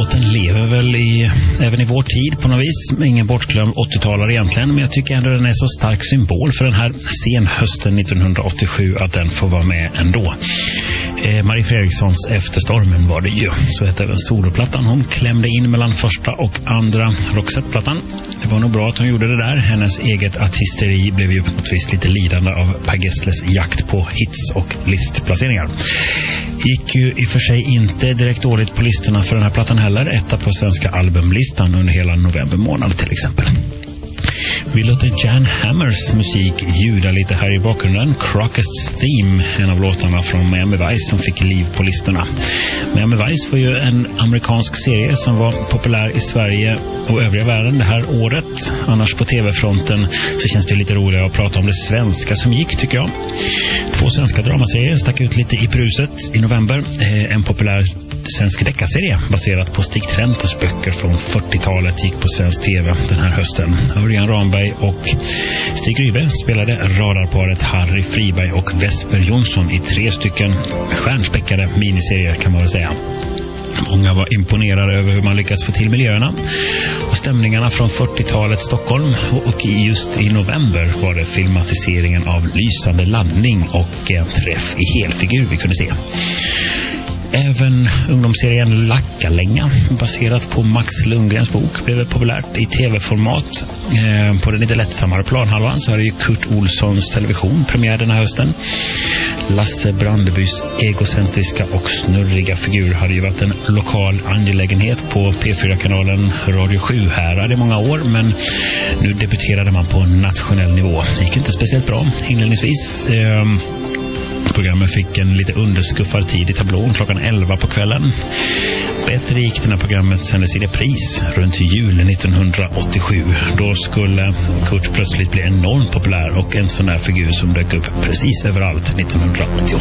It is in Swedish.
låten lever väl även i vår tid på något vis. Ingen bortglömd 80-talare egentligen, men jag tycker ändå den är så stark symbol för den här senhösten 1987 att den får vara med ändå. Marie Fredrikssons Efterstormen var det ju. Så heter även soloplattan. Hon klämde in mellan första och andra Roxette-plattan. Det var nog bra att hon gjorde det där. Hennes eget artisteri blev ju på något vis lite lidande av Per Gessles jakt på hits och listplaceringar. Gick ju i och för sig inte direkt dåligt på listorna för den här plattan heller. Etta på svenska albumlistan under hela november månad till exempel. Vi låter Jan Hammers musik ljuda lite här i bakgrunden. Crockett's Theme, en av låtarna från Miami Vice som fick liv på listorna. Miami Vice var ju en amerikansk serie som var populär i Sverige och övriga världen det här året. Annars på tv-fronten så känns det lite roligare att prata om det svenska som gick, tycker jag. 2 svenska dramaserier stack ut lite i bruset i november. En populär svensk deckarserie baserat på Stig Trenters böcker från 40-talet gick på svensk tv den här hösten. Örjan Ramberg och Stig Rybe spelade radarparet Harry Friberg och Vesper Jonsson i 3 stycken stjärnspäckade miniserier kan man väl säga. Många var imponerade över hur man lyckats få till miljöerna och stämningarna från 40-talets Stockholm, och just i november var det filmatiseringen av Lysande landning och Träff i helfigur vi kunde se. Även ungdomsserien Lackalänga, baserat på Max Lundgrens bok, blev populärt i tv-format. På den lite lättsammare planhalvan så hade ju Kurt Olssons television premiär den här hösten. Lasse Brandebys egocentriska och snurriga figur hade ju varit en lokal angelägenhet på P4-kanalen Radio 7 här i många år, men nu debuterade man på nationell nivå. Det gick inte speciellt bra inledningsvis. Programmet fick en lite underskuffad tid i tablån klockan 11 på kvällen. Bättre gick det när programmet sändes i repris runt jul 1987. Då skulle Kurt plötsligt bli enormt populär och en sån där figur som dök upp precis överallt 1988.